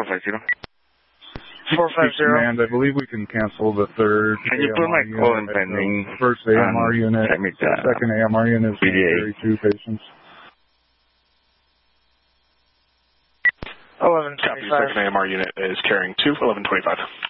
450. 450. Command, I believe we can cancel the third. Can you put my call in pending? First AMR unit. The second AMR unit is BDA. carry 2 patients. 1125. Copy. Second AMR unit is carrying 2, 1125.